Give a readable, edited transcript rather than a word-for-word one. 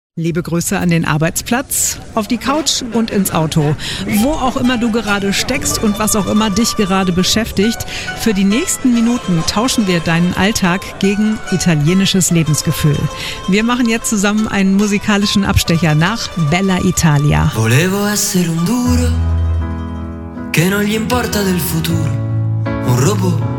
Liebe Grüße an den Arbeitsplatz, auf die Couch und ins Auto. Wo auch immer du gerade steckst und was auch immer dich gerade beschäftigt, für die nächsten Minuten tauschen wir deinen Alltag gegen italienisches Lebensgefühl. Wir machen jetzt zusammen einen musikalischen Abstecher nach Bella Italia. Volevo essere un duro che non gli importa del futuro, un robot